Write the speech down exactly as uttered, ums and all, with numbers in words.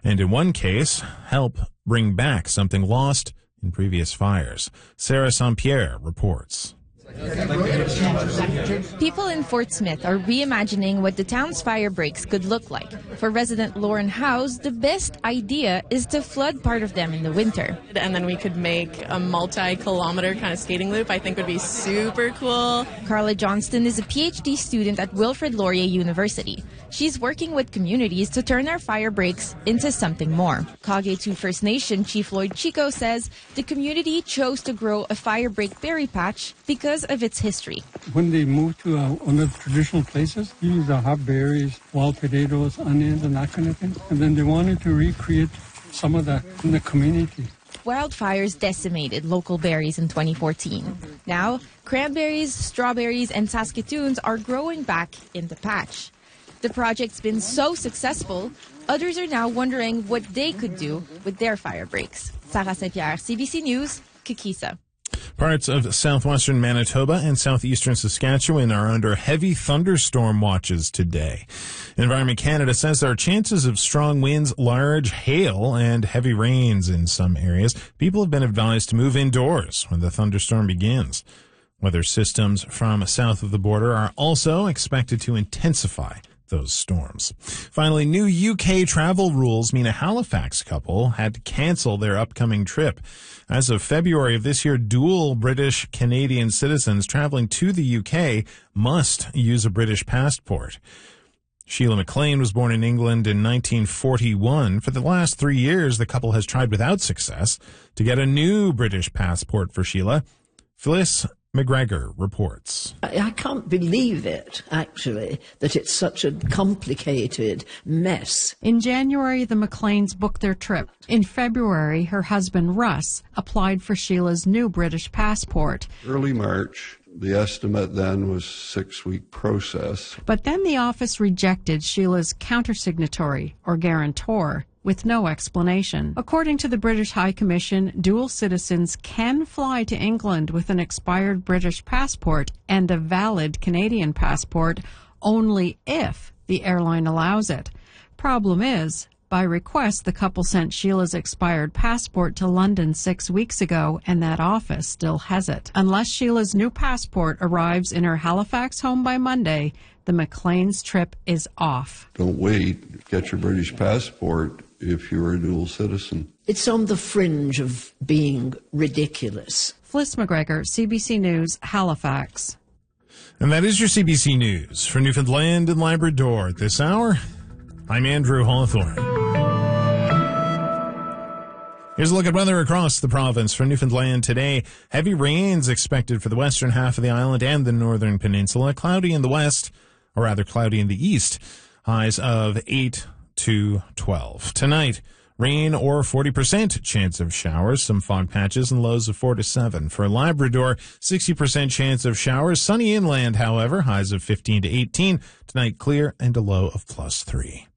and in one case, help bring back something lost in previous fires. Sarah Saint-Pierre reports. People in Fort Smith are reimagining what the town's fire breaks could look like. For resident Lauren House, the best idea is to flood part of them in the winter. And then we could make a multi-kilometer kind of skating loop. I think would be super cool. Carla Johnston is a P H D student at Wilfrid Laurier University. She's working with communities to turn our fire breaks into something more. Kagetu First Nation Chief Lloyd Chico says the community chose to grow a fire break berry patch because of its history. When they moved to uh, other traditional places, they used uh, hot berries, wild potatoes, onions, and that kind of thing. And then they wanted to recreate some of that in the community. Wildfires decimated local berries in twenty fourteen. Now, cranberries, strawberries, and Saskatoons are growing back in the patch. The project's been so successful, others are now wondering what they could do with their fire breaks. Sarah Saint-Pierre, C B C News, Kikisa. Parts of southwestern Manitoba and southeastern Saskatchewan are under heavy thunderstorm watches today. Environment Canada says there are chances of strong winds, large hail, and heavy rains in some areas. People have been advised to move indoors when the thunderstorm begins. Weather systems from south of the border are also expected to intensify those storms. Finally, new U K travel rules mean a Halifax couple had to cancel their upcoming trip. As of February of this year, dual British-Canadian citizens traveling to the U K must use a British passport. Sheila McLean was born in England in nineteen forty-one. For the last three years, the couple has tried without success to get a new British passport for Sheila. Phyllis McGregor reports. I can't believe it, actually, that it's such a complicated mess. In January, the McLeans booked their trip. In February, her husband, Russ, applied for Sheila's new British passport. Early March, the estimate then was six-week process. But then the office rejected Sheila's countersignatory, or guarantor, with no explanation. According to the British High Commission, dual citizens can fly to England with an expired British passport and a valid Canadian passport only if the airline allows it. Problem is, by request, the couple sent Sheila's expired passport to London six weeks ago, and that office still has it. Unless Sheila's new passport arrives in her Halifax home by Monday, the McLean's trip is off. Don't wait. Get your British passport if you're a dual citizen. It's on the fringe of being ridiculous. Phyllis McGregor, C B C News, Halifax. And that is your C B C News for Newfoundland and Labrador at this hour. I'm Andrew Hawthorne. Here's a look at weather across the province for Newfoundland today. Heavy rains expected for the western half of the island and the northern peninsula. Cloudy in the west, or rather cloudy in the east. Highs of eight to twelve. Tonight, rain or forty percent chance of showers, some fog patches, and lows of four to seven. For Labrador, sixty percent chance of showers. Sunny inland, however, highs of fifteen to eighteen. Tonight, clear and a low of plus three.